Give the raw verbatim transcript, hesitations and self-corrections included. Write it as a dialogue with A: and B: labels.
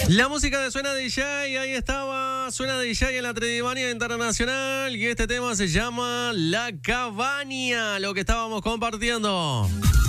A: La música de Suena D J, ahí estaba, Suena D J en la Tredimania Internacional y este tema se llama La Cabaña, lo que estábamos compartiendo.